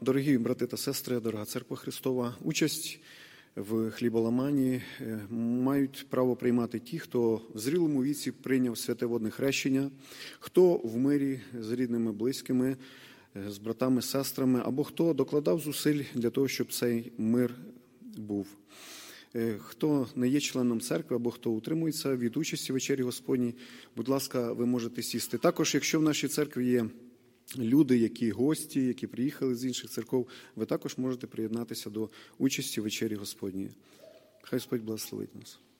Дорогі брати та сестри, дорога Церква Христова, участь в хліболаманні мають право приймати ті, хто в зрілому віці прийняв святе водне хрещення, хто в мирі з рідними, близькими, з братами, сестрами, або хто докладав зусиль для того, щоб цей мир був. Хто не є членом церкви, або хто утримується від участі в вечері Господній, будь ласка, ви можете сісти. Також, якщо в нашій церкві є люди, які гості, які приїхали з інших церков, ви також можете приєднатися до участі в вечері Господній. Хай Господь благословить нас.